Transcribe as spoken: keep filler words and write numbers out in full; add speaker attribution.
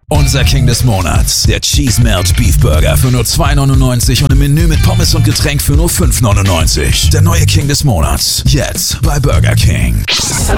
Speaker 1: Unser King des Monats, der Cheese Melt Beef Burger für nur zwei neunundneunzig und im Menü mit Pommes und Getränk für nur fünf neunundneunzig. Der neue King des Monats, jetzt bei Burger King.